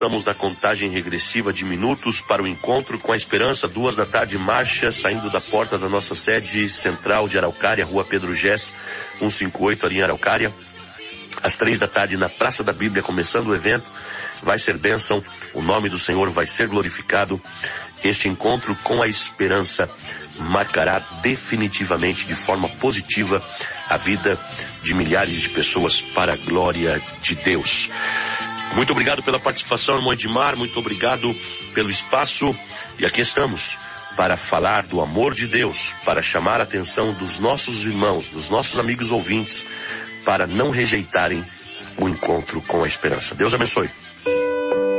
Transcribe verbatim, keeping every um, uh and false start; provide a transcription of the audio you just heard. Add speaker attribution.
Speaker 1: Estamos na contagem regressiva de minutos para o encontro com a esperança. Duas da tarde, marcha, saindo da porta da nossa sede central de Araucária, Rua Pedro Gess, cento e cinquenta e oito, ali em Araucária. Às três da tarde, na Praça da Bíblia, começando o evento. Vai ser bênção, o nome do Senhor vai ser glorificado. Este encontro com a esperança marcará definitivamente, de forma positiva, a vida de milhares de pessoas para a glória de Deus. Muito obrigado pela participação, irmão Edmar, muito obrigado pelo espaço. E aqui estamos para falar do amor de Deus, para chamar a atenção dos nossos irmãos, dos nossos amigos ouvintes, para não rejeitarem o encontro com a esperança. Deus abençoe.